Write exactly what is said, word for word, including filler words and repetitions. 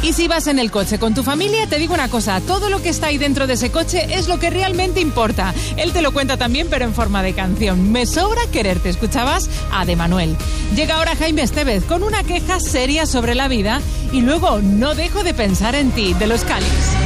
Y si vas en el coche con tu familia, te digo una cosa, todo lo que está ahí dentro de ese coche es lo que realmente importa. Él te lo cuenta también, pero en forma de canción. Me sobra quererte, ¿escuchabas? A de Manuel. Llega ahora Jaime Estevez con una queja seria sobre la vida y luego No dejo de pensar en ti, de Los Cáliz.